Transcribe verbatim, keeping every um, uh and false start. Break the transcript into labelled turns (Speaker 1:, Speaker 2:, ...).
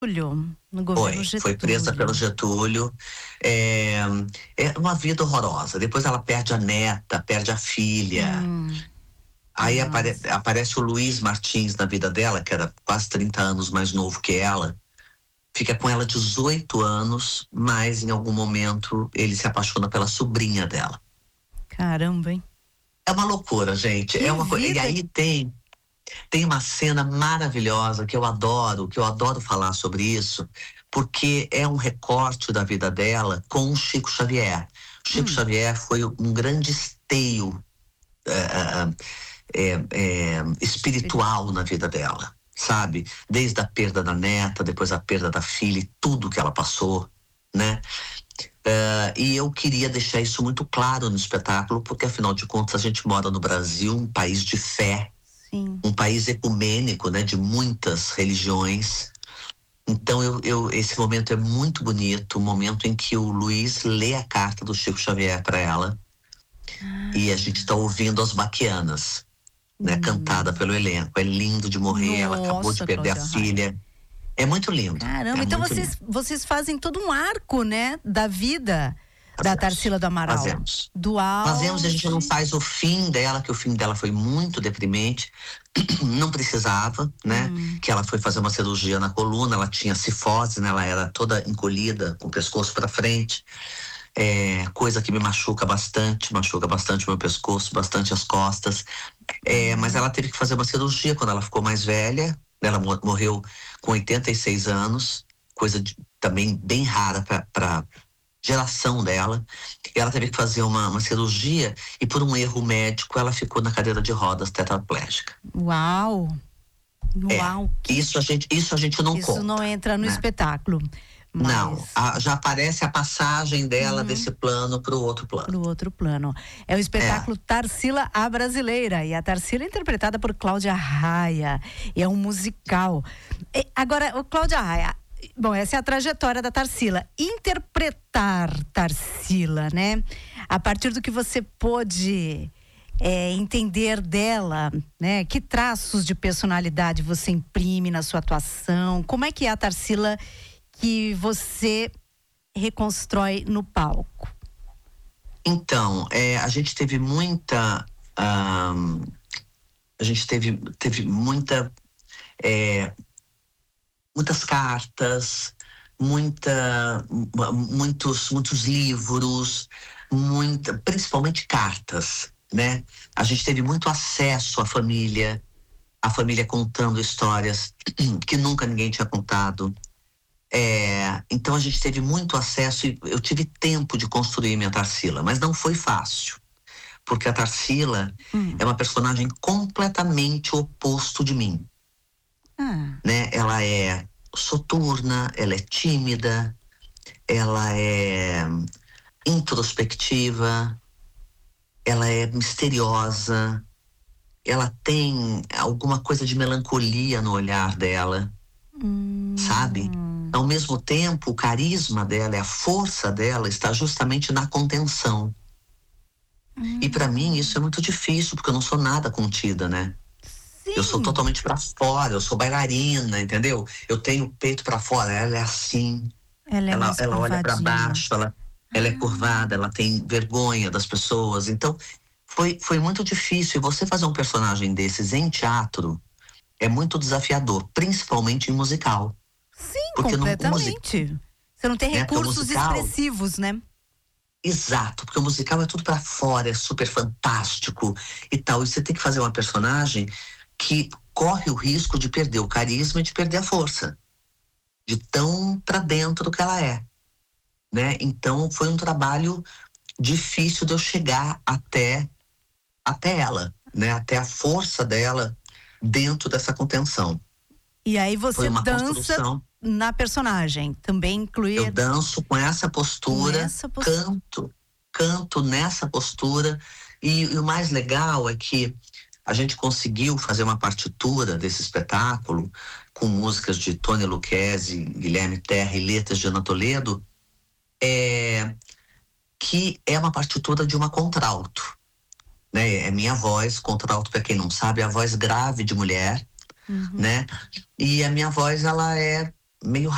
Speaker 1: Getúlio, no governo
Speaker 2: Foi,
Speaker 1: Getúlio.
Speaker 2: foi presa pelo Getúlio. É, é uma vida horrorosa. Depois ela perde a neta, perde a filha.
Speaker 1: Hum,
Speaker 2: Aí apare,
Speaker 1: nossa.
Speaker 2: aparece o Luiz Martins na vida dela, que era quase trinta anos mais novo que ela. Fica com ela dezoito anos, mas em algum momento ele se apaixona pela sobrinha dela.
Speaker 1: Caramba, hein?
Speaker 2: É uma loucura, gente.
Speaker 1: Que
Speaker 2: É uma coisa. E
Speaker 1: vida.
Speaker 2: aí tem, tem uma cena maravilhosa que eu adoro, que eu adoro falar sobre isso, porque é um recorte da vida dela com o Chico Xavier. O Chico
Speaker 1: Hum.
Speaker 2: Xavier foi um grande esteio é, é, é, espiritual na vida dela, sabe? Desde a perda da neta, depois a perda da filha e tudo que ela passou, né? Uh, e eu queria deixar isso muito claro no espetáculo, porque afinal de contas a gente mora no Brasil, um país de fé,
Speaker 1: Sim.
Speaker 2: um país ecumênico, né, de muitas religiões. Então eu, eu, esse momento é muito bonito, o momento em que o Luiz lê a carta do Chico Xavier para ela, ah. e a gente está ouvindo as baquianas, né, hum. cantada pelo elenco. É lindo de morrer. Nossa, ela acabou de perder Cláudia a filha. Raia. É muito lindo.
Speaker 1: Caramba,
Speaker 2: é
Speaker 1: então
Speaker 2: muito
Speaker 1: vocês,
Speaker 2: lindo.
Speaker 1: vocês fazem todo um arco, né, da vida fazemos, da Tarsila do Amaral.
Speaker 2: Fazemos.
Speaker 1: Do auge.
Speaker 2: Fazemos, a gente não faz o fim dela, que o fim dela foi muito deprimente. Não precisava, né? Hum. Que ela foi fazer uma cirurgia na coluna, ela tinha cifose, né? Ela era toda encolhida, com o pescoço para frente. É, coisa que me machuca bastante, machuca bastante o meu pescoço, bastante as costas. É, hum. Mas ela teve que fazer uma cirurgia quando ela ficou mais velha. Ela morreu com oitenta e seis anos, coisa de, também bem rara para geração dela. Ela teve que fazer uma, uma cirurgia e por um erro médico ela ficou na cadeira de rodas tetraplégica.
Speaker 1: Uau! Uau!
Speaker 2: É, isso, a gente, isso a gente não
Speaker 1: isso
Speaker 2: conta.
Speaker 1: Isso não entra no
Speaker 2: né?
Speaker 1: espetáculo. Mas...
Speaker 2: Não, a, já aparece a passagem dela uhum. desse plano para o outro plano.
Speaker 1: Para o outro plano. É o espetáculo é. Tarsila a Brasileira. E a Tarsila é interpretada por Cláudia Raia. E é um musical. E agora, o Cláudia Raia, bom, essa é a trajetória da Tarsila. Interpretar Tarsila, né? A partir do que você pôde é, entender dela, né? Que traços de personalidade você imprime na sua atuação? Como é que é a Tarsila que você reconstrói no palco?
Speaker 2: Então, é, a gente teve muita um, a gente teve, teve muita é, muitas cartas, muita, muitos, muitos livros, muita, principalmente cartas, né? A gente teve muito acesso à família, a família contando histórias que nunca ninguém tinha contado. É, então a gente teve muito acesso e eu tive tempo de construir minha Tarsila, mas não foi fácil, porque a Tarsila hum. é uma personagem completamente oposto de mim. Ah. Né? Ela é soturna, ela é tímida, ela é introspectiva, ela é misteriosa, ela tem alguma coisa de melancolia no olhar dela, hum. sabe? Ao mesmo tempo, o carisma dela e a força dela está justamente na contenção. Hum. E para mim isso é muito difícil, porque eu não sou nada contida, né?
Speaker 1: Sim.
Speaker 2: Eu sou totalmente para fora, eu sou bailarina, entendeu? Eu tenho o peito para fora, ela é assim.
Speaker 1: Ela, é
Speaker 2: ela, ela olha para baixo, ela, ela é curvada, ela tem vergonha das pessoas. Então, foi, foi muito difícil. E você fazer um personagem desses em teatro é muito desafiador, principalmente em musical.
Speaker 1: Sim, porque completamente. No, você não tem recursos né? musical, expressivos, né?
Speaker 2: Exato, porque o musical é tudo pra fora, é super fantástico e tal. E você tem que fazer uma personagem que corre o risco de perder o carisma e de perder a força. De tão pra dentro do que ela é. Né? Então foi um trabalho difícil de eu chegar até, até ela, né? Até a força dela dentro dessa contenção.
Speaker 1: E aí você dança na personagem, também incluir...
Speaker 2: Eu danço com essa postura, com essa postura. canto, canto nessa postura. E, e o mais legal é que a gente conseguiu fazer uma partitura desse espetáculo com músicas de Tony Lucchesi, Guilherme Terra e letras de Ana Toledo, é, que é uma partitura de uma contralto. Né? É minha voz, contralto, para quem não sabe, é a voz grave de mulher. Uhum. Né? E a minha voz, ela é meio